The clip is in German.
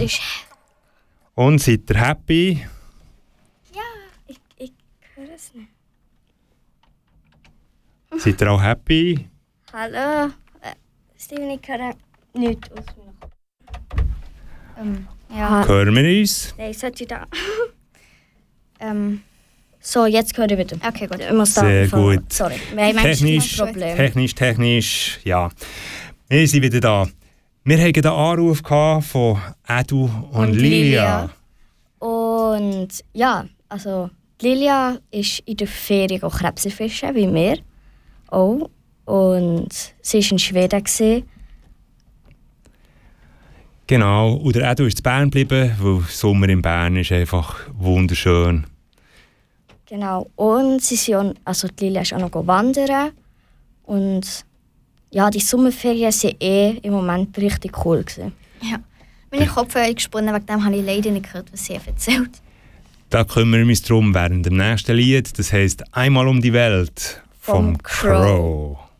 ist... Und seid ihr happy? Ja, ich höre es nicht. Seid ihr auch happy? Hallo? Steven, ich höre nichts aus meinem Kopf. Ja. Hören wir uns? Nein, sollte ich da... So, jetzt höre ich wieder. Okay, gut. Ich muss da Sehr anfangen. gut. Sorry, wir haben manchmal ein Problem. Technisch, ja. Wir sind wieder da. Wir hatten einen Anruf von Edu und Lilia. Und ja, also Lilia ist in der Ferien Krebse fischen, wie wir auch. Und sie war in Schweden. Genau, und der Edu ist in Bern geblieben, weil Sommer in Bern ist einfach wunderschön. Genau, und sie sind auch, also die Lilia ist auch noch wandern. Und ja, die Sommerferien waren im Moment richtig cool gewesen. Ja, meine Kopfhörer gesponnen, wegen dem habe ich leider nicht gehört, was sie erzählt. Da kümmern wir uns drum während dem nächsten Lied, das heisst «Einmal um die Welt» vom Crow.